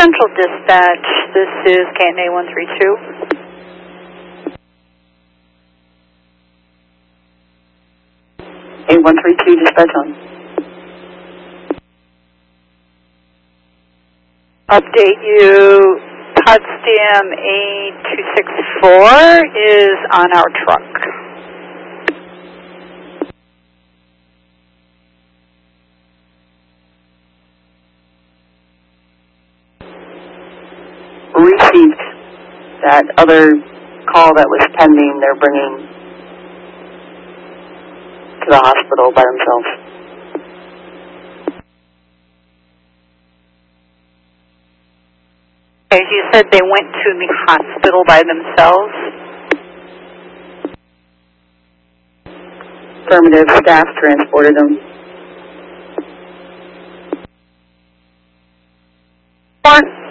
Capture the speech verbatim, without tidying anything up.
Central Dispatch, this is K N A one three two. A one three two, dispatch on. Update you, Potsdam A two six four is on our truck. Received that other call that was pending. They're bringing to the hospital by themselves. Okay, you said they went to the hospital by themselves? Affirmative, staff transported them. Or